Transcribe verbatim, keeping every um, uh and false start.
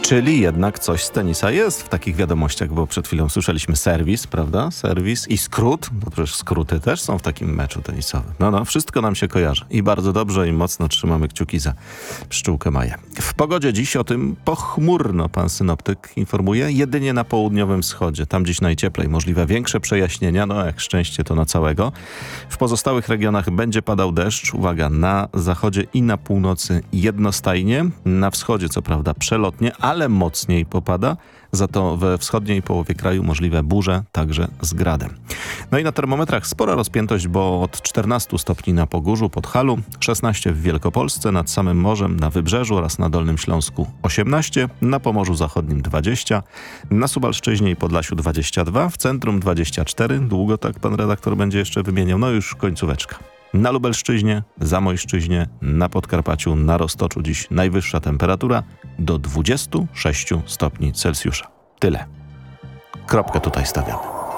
Czyli jednak coś z tenisa jest w takich wiadomościach, bo przed chwilą słyszeliśmy serwis, prawda? Serwis i skrót, bo przecież skróty też są w takim meczu tenisowym. No, no, wszystko nam się kojarzy i bardzo dobrze i mocno trzymamy kciuki za pszczółkę Maję. W pogodzie dziś o tym pochmurno pan synoptyk informuje, jedynie na południowym wschodzie. Tam dziś najcieplej, możliwe większe przejaśnienia, no jak szczęście to na całego. W pozostałych regionach będzie padał deszcz, uwaga, na zachodzie i na północy jednostajnie, na wschodzie co prawda przelotnie, ale mocniej popada, za to we wschodniej połowie kraju możliwe burze, także z gradem. No i na termometrach spora rozpiętość, bo od czternastu stopni na Pogórzu, Podhalu, szesnaście w Wielkopolsce, nad samym morzem, na Wybrzeżu oraz na Dolnym Śląsku osiemnaście, na Pomorzu Zachodnim dwadzieścia, na Suwalszczyźnie i Podlasiu dwadzieścia dwa, w centrum dwadzieścia cztery, długo tak pan redaktor będzie jeszcze wymieniał, no już końcóweczka. Na Lubelszczyźnie, Zamojszczyźnie, na Podkarpaciu, na Roztoczu dziś najwyższa temperatura do dwudziestu sześciu stopni Celsjusza. Tyle. Kropkę tutaj stawiamy.